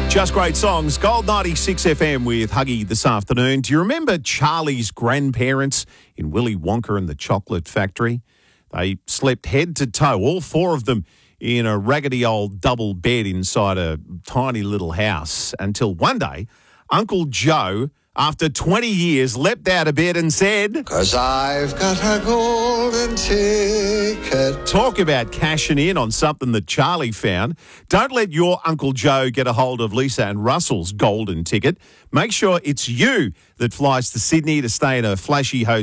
Just great songs. Gold 96 FM with Huggy this afternoon. Do you remember Charlie's grandparents in Willy Wonka and the Chocolate Factory? They slept head to toe, all four of them, in a raggedy old double bed inside a tiny little house until one day, Uncle Joe, after 20 years, leapt out of bed and said, "'Cause I've got a golden ticket." Talk about cashing in on something that Charlie found. Don't let your Uncle Joe get a hold of Lisa and Russell's golden ticket. Make sure it's you that flies to Sydney to stay in a flashy hotel